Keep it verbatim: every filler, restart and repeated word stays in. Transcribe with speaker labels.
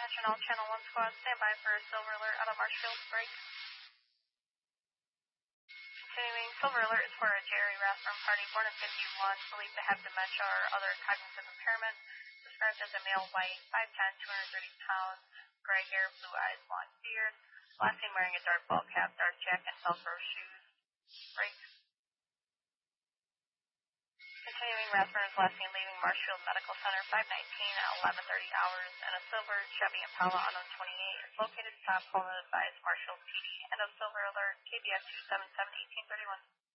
Speaker 1: Attention all Channel one squad, stand by for a silver alert out of Marshfield break. Continuing, silver alert is for a Jerry Rathrum party born in fifty-one, believed to have dementia or other cognitive impairment, described as a male white, five ten, two hundred thirty pounds, gray hair, blue eyes, blonde beard, last seen wearing a dark ball cap, dark jacket, and Velcro shoes. Break. Continuing, Rathrum is last seen leaving Marshfield Medical Center five nineteen at eleven thirty hours, and a silver Chevy Impala unknown twenty-eight is located stop, hold and advised Marshfield P D. End of silver alert, K B S two seven seven, eighteen thirty-one.